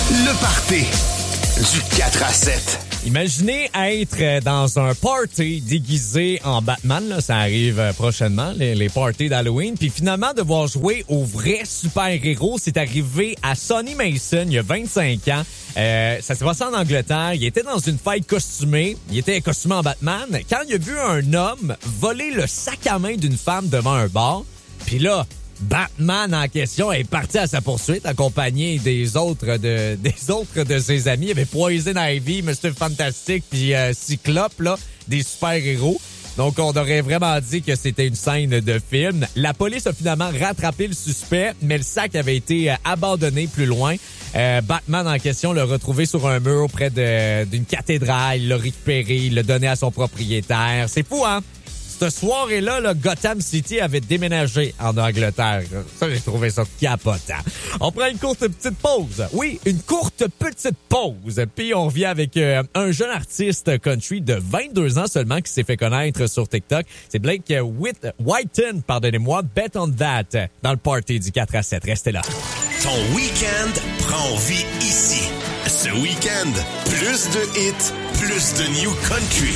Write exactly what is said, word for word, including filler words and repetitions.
Le party du quatre à sept. Imaginez être dans un party déguisé en Batman, là, ça arrive prochainement, les, les parties d'Halloween, puis finalement devoir jouer au vrai super-héros, c'est arrivé à Sonny Mason il y a vingt-cinq ans. Euh, ça s'est passé en Angleterre, il était dans une fête costumée, il était costumé en Batman, quand il a vu un homme voler le sac à main d'une femme devant un bar, puis là, Batman en question est parti à sa poursuite accompagné des autres de des autres de ses amis. Il y avait Poison Ivy, Mister Fantastic puis euh, Cyclope, là, des super-héros. Donc, on aurait vraiment dit que c'était une scène de film. La police a finalement rattrapé le suspect, mais le sac avait été euh, abandonné plus loin. Euh, Batman en question l'a retrouvé sur un mur près de, d'une cathédrale. Il l'a récupéré, il l'a donné à son propriétaire. C'est fou, hein? Cette soirée-là, là, Gotham City avait déménagé en Angleterre. Ça, j'ai trouvé ça capotant. On prend une courte petite pause. Oui, une courte petite pause. Puis on revient avec euh, un jeune artiste country de vingt-deux ans seulement qui s'est fait connaître sur TikTok. C'est Blake Whit- Whiten, pardonnez-moi, Bet on That dans le party du quatre à sept. Restez là. Ton week-end prend vie ici. Ce week-end, plus de hits, plus de new country.